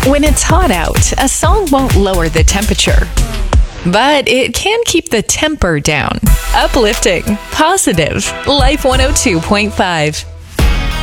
When it's hot out, a song won't lower the temperature, but it can keep the temper down. Uplifting, positive, Life 102.5.